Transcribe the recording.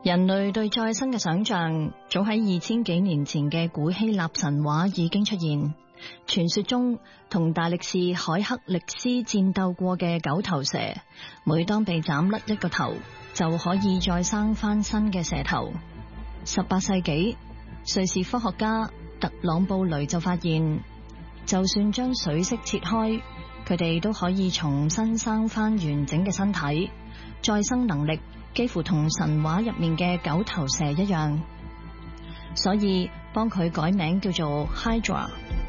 人類對再生嘅想象，早喺2000幾年前嘅古希臘神話已經出現。傳說中，同大力士海克力斯戰鬥過嘅九頭蛇，每當被斬甩一個頭，就可以再生翻新嘅蛇頭。18世紀，瑞士科學家特朗布雷就發現，就算將水螅切開，佢哋都可以重新生翻完整嘅身體，再生能力幾乎同神話入面嘅九頭蛇一樣，所以幫佢改名叫做 Hydra。